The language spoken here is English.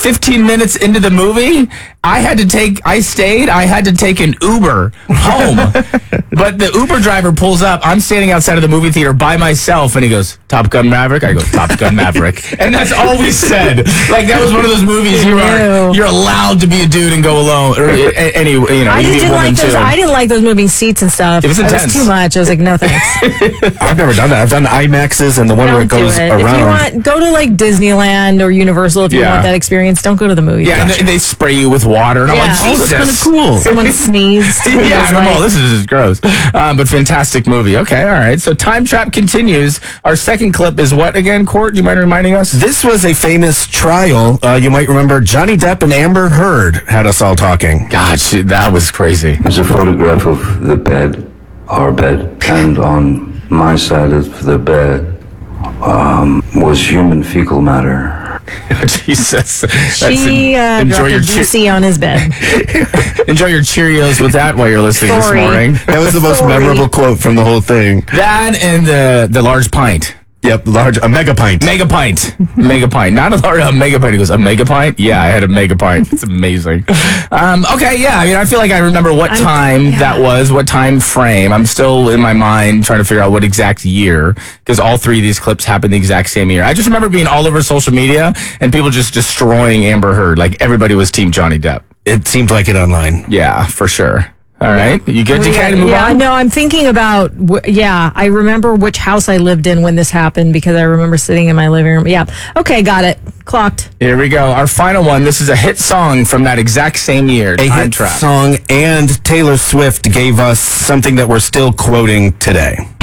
15 minutes into the movie, I had to take an Uber home. But the Uber driver pulls up. I'm standing outside of the movie theater by myself, and he goes, Top Gun Maverick? I go, Top Gun Maverick. And that's all we said. Like, that was one of those movies you're allowed to be a dude and go alone. Or any, I you didn't like those. too. I didn't like those moving seats and stuff. It was intense. It was too much. I was like, no thanks. I've never done that. I've done IMAXs and the one where it goes around. If you want, go to like Disneyland or Universal if you want that experience. Don't go to the movie. Yeah, and they spray you with water. And I'm like, Jesus. That's kind of cool. Someone sneezed. Yeah, this is just gross. But fantastic movie. Okay, all right. So Time Trap continues. Our second clip is what again, Court? Do you mind reminding us? This was a famous trial. You might remember Johnny Depp and Amber Heard had us all talking. Gosh, that was crazy. There's a photograph of the bed, our bed, and on my side of the bed was human fecal matter. Jesus. She dropped a GC on his bed. Enjoy your Cheerios with that while you're listening this morning. That was the most memorable quote from the whole thing. That and the large pint. Yep, a mega pint. Mega pint. Mega pint. Not a mega pint. He goes, a mega pint? Yeah, I had a mega pint. It's amazing. Okay, yeah. I mean, I feel like I remember what time that was, what time frame. I'm still in my mind trying to figure out what exact year, because all three of these clips happened the exact same year. I just remember being all over social media and people just destroying Amber Heard. Like, everybody was Team Johnny Depp. It seemed like it online. Yeah, for sure. All right. You good to kind of move on? No, I'm thinking about, I remember which house I lived in when this happened because I remember sitting in my living room. Yeah. Okay, got it. Clocked. Here we go. Our final one. This is a hit song from that exact same year. A hit song, and Taylor Swift gave us something that we're still quoting today.